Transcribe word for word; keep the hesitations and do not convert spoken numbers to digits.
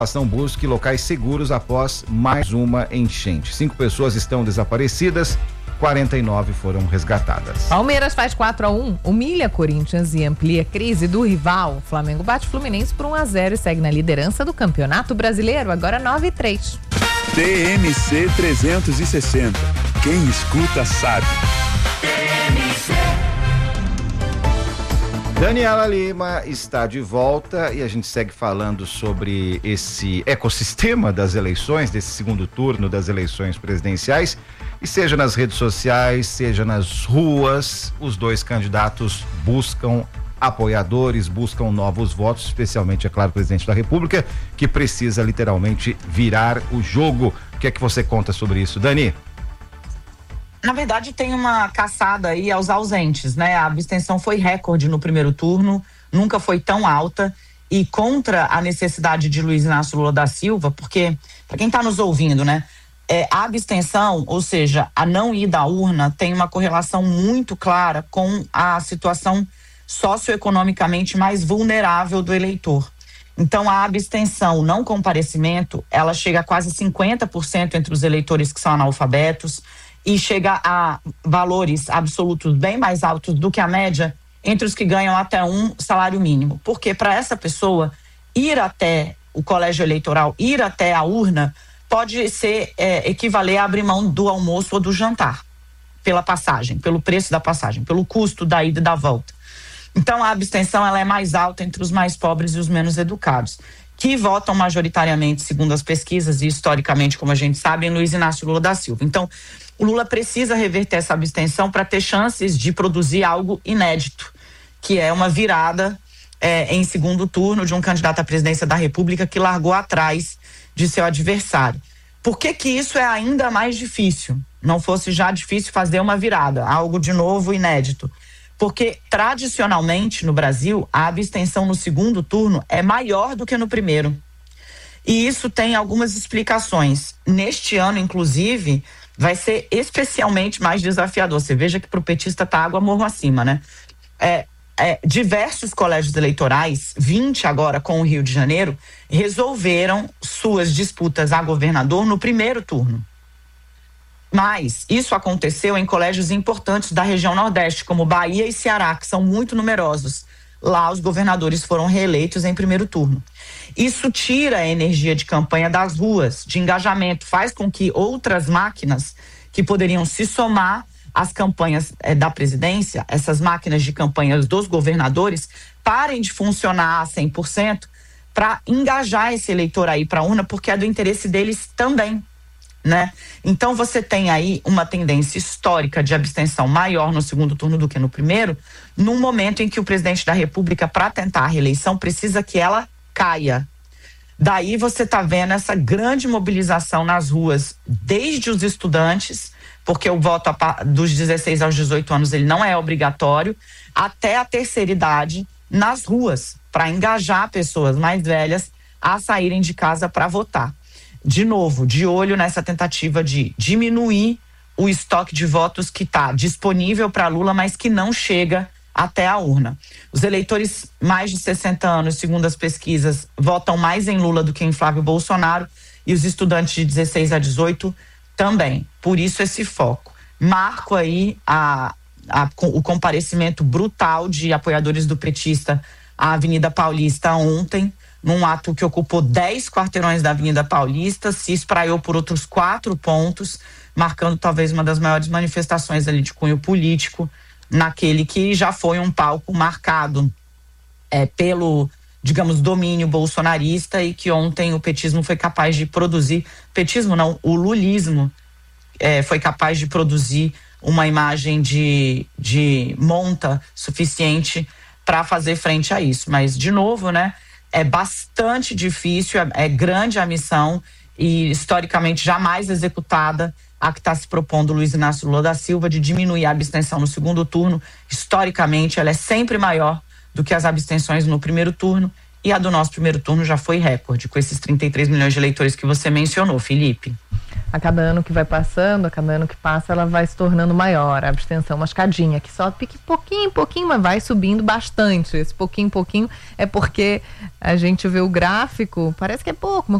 população busque locais seguros após mais uma enchente. Cinco pessoas estão desaparecidas, quarenta e nove foram resgatadas. Palmeiras faz quatro a um, humilha Corinthians e amplia a crise do rival. Flamengo bate Fluminense por um a zero e segue na liderança do Campeonato Brasileiro, agora nove e três. T M C trezentos e sessenta. Quem escuta sabe. T M C. Daniela Lima está de volta e a gente segue falando sobre esse ecossistema das eleições, desse segundo turno das eleições presidenciais. E seja nas redes sociais, seja nas ruas, os dois candidatos buscam apoiadores, buscam novos votos, especialmente, é claro, o presidente da República, que precisa literalmente virar o jogo. O que é que você conta sobre isso, Dani? Na verdade, tem uma caçada aí aos ausentes, né? A abstenção foi recorde no primeiro turno, nunca foi tão alta, e contra a necessidade de Luiz Inácio Lula da Silva, porque, para quem está nos ouvindo, né? É, a abstenção, ou seja, a não ida à urna, tem uma correlação muito clara com a situação socioeconomicamente mais vulnerável do eleitor. Então, a abstenção, o não comparecimento, ela chega a quase cinquenta por cento entre os eleitores que são analfabetos e chega a valores absolutos bem mais altos do que a média entre os que ganham até um salário mínimo. Porque para essa pessoa, ir até o colégio eleitoral, ir até a urna, pode ser é, equivaler a abrir mão do almoço ou do jantar, pela passagem, pelo preço da passagem, pelo custo da ida e da volta. Então, a abstenção ela é mais alta entre os mais pobres e os menos educados, que votam majoritariamente, segundo as pesquisas e historicamente, como a gente sabe, em Luiz Inácio Lula da Silva. Então, o Lula precisa reverter essa abstenção para ter chances de produzir algo inédito, que é uma virada é, em segundo turno de um candidato à presidência da República que largou atrás de seu adversário. Por que que isso é ainda mais difícil? Não fosse já difícil fazer uma virada, algo de novo, inédito. Porque, tradicionalmente, no Brasil, a abstenção no segundo turno é maior do que no primeiro. E isso tem algumas explicações. Neste ano, inclusive, vai ser especialmente mais desafiador. Você veja que para o petista tá água morro acima, né? É, é, diversos colégios eleitorais, vinte agora com o Rio de Janeiro, resolveram suas disputas a governador no primeiro turno. Mas isso aconteceu em colégios importantes da região Nordeste, como Bahia e Ceará, que são muito numerosos. Lá os governadores foram reeleitos em primeiro turno. Isso tira a energia de campanha das ruas, de engajamento, faz com que outras máquinas que poderiam se somar às campanhas eh, da presidência, essas máquinas de campanhas dos governadores, parem de funcionar a cem por cento para engajar esse eleitor aí para a urna, porque é do interesse deles também. Né? Então você tem aí uma tendência histórica de abstenção maior no segundo turno do que no primeiro, num momento em que o presidente da República, para tentar a reeleição, precisa que ela caia. Daí você está vendo essa grande mobilização nas ruas, desde os estudantes, porque o voto dos dezesseis aos dezoito anos ele não é obrigatório, até a terceira idade nas ruas, para engajar pessoas mais velhas a saírem de casa para votar. De novo, de olho nessa tentativa de diminuir o estoque de votos que está disponível para Lula, mas que não chega até a urna. Os eleitores mais de sessenta anos, segundo as pesquisas, votam mais em Lula do que em Flávio Bolsonaro, e os estudantes de dezesseis a dezoito também. Por isso esse foco. Marco aí a, a, o comparecimento brutal de apoiadores do petista à Avenida Paulista ontem, num ato que ocupou dez quarteirões da Avenida Paulista, se espraiou por outros quatro pontos, marcando talvez uma das maiores manifestações ali de cunho político, naquele que já foi um palco marcado é, pelo, digamos, domínio bolsonarista, e que ontem o petismo foi capaz de produzir, petismo não, o lulismo é, foi capaz de produzir uma imagem de, de monta suficiente para fazer frente a isso. Mas, de novo, né? É bastante difícil, é, é grande a missão e historicamente jamais executada a que está se propondo Luiz Inácio Lula da Silva de diminuir a abstenção no segundo turno. Historicamente, ela é sempre maior do que as abstenções no primeiro turno, e a do nosso primeiro turno já foi recorde, com esses trinta e três milhões de eleitores que você mencionou, Felipe. a cada ano que vai passando, a cada ano que passa, ela vai se tornando maior, a abstenção, uma escadinha, que só pique pouquinho, pouquinho, mas vai subindo bastante. Esse pouquinho, pouquinho é porque a gente vê o gráfico, parece que é pouco, uma